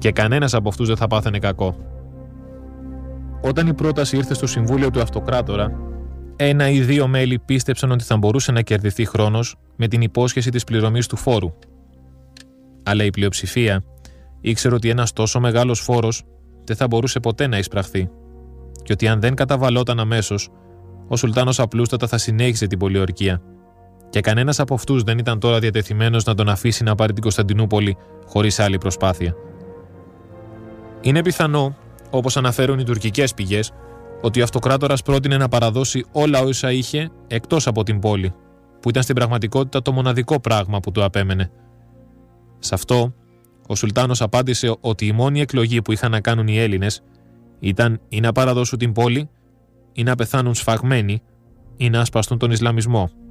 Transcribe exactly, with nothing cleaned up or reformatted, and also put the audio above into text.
και κανένας από αυτούς δεν θα πάθαινε κακό. Όταν η πρόταση ήρθε στο Συμβούλιο του Αυτοκράτορα, ένα ή δύο μέλη πίστεψαν ότι θα μπορούσε να κερδιθεί χρόνος με την υπόσχεση της πληρωμής του φόρου. Αλλά η πλειοψηφία ήξερε ότι ένας τόσο μεγάλος φόρος δεν θα μπορούσε ποτέ να εισπραχθεί και ότι αν δεν καταβαλόταν αμέσως, ο Σουλτάνος απλούστατα θα συνέχισε την πολιορκία και κανένας από αυτούς δεν ήταν τώρα διατεθειμένος να τον αφήσει να πάρει την Κωνσταντινούπολη χωρίς άλλη προσπάθεια. Είναι πιθανό, όπως αναφέρουν οι τουρκικές πηγές, ότι ο Αυτοκράτορας πρότεινε να παραδώσει όλα όσα είχε εκτός από την πόλη, που ήταν στην πραγματικότητα το μοναδικό πράγμα που του απέμενε. Σε αυτό, ο Σουλτάνος απάντησε ότι η μόνη εκλογή που είχαν να κάνουν οι Έλληνες ήταν ή να παραδώσουν την πόλη, ή να πεθάνουν σφαγμένοι, ή να ασπαστούν τον Ισλαμισμό.